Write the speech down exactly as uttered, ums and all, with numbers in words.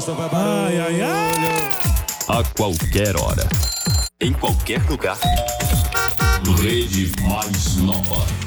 gosta, vai barulho. Ai, ai, ai. A qualquer hora, em qualquer lugar. Rede Mais Nova.